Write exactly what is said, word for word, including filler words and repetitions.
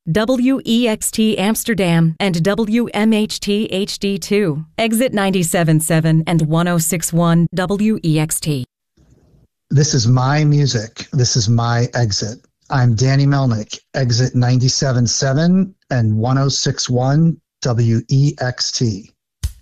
W E X T Amsterdam, and W M H T H D two. Exit ninety-seven point seven and one oh six point one W E X T. This is my music. This is my exit. I'm Danny Melnick, exit ninety-seven point seven and one oh six point one W E X T.